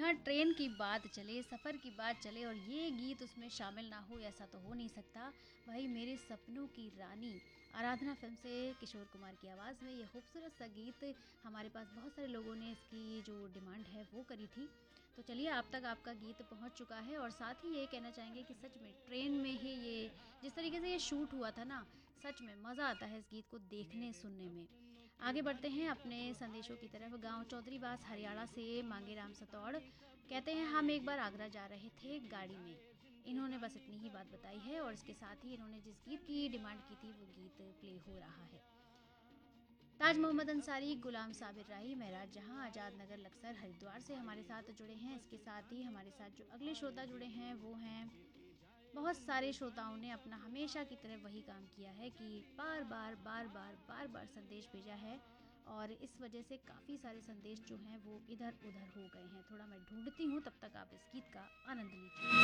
जहाँ ट्रेन की बात चले, सफ़र की बात चले और ये गीत उसमें शामिल ना हो, ऐसा तो हो नहीं सकता। भाई मेरे सपनों की रानी, आराधना फ़िल्म से किशोर कुमार की आवाज़ में ये खूबसूरत सा गीत हमारे पास बहुत सारे लोगों ने इसकी जो डिमांड है वो करी थी। तो चलिए आप तक आपका गीत पहुंच चुका है और साथ ही ये कहना चाहेंगे कि सच में ट्रेन में ही ये जिस तरीके से ये शूट हुआ था ना, सच में मज़ा आता है इस गीत को देखने सुनने में। आगे बढ़ते हैं अपने संदेशों की तरफ। गांव चौधरीबास हरियाणा से मांगे राम सतौड़ कहते हैं, हम एक बार आगरा जा रहे थे गाड़ी में। इन्होंने बस इतनी ही बात बताई है और इसके साथ ही इन्होंने जिस गीत की डिमांड की थी वो गीत प्ले हो रहा है। ताज मोहम्मद अंसारी, गुलाम साबिर राही, महराज जहां, आज़ाद नगर लक्सर हरिद्वार से हमारे साथ जुड़े हैं। इसके साथ ही हमारे साथ जो अगले श्रोता जुड़े हैं वो हैं, बहुत सारे श्रोताओं ने अपना हमेशा की तरह वही काम किया है कि बार बार बार बार बार बार संदेश भेजा है और इस वजह से काफ़ी सारे संदेश जो हैं वो इधर उधर हो गए हैं। थोड़ा मैं ढूंढती हूँ, तब तक आप इस गीत का आनंद लीजिए।